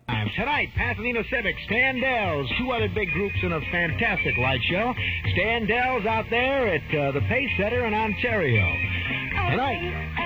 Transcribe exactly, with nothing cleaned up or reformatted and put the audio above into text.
Tonight, Pasadena Civic, Standells, two other big groups in a fantastic light show. Standells out there at uh, the Pace Center in Ontario. Tonight.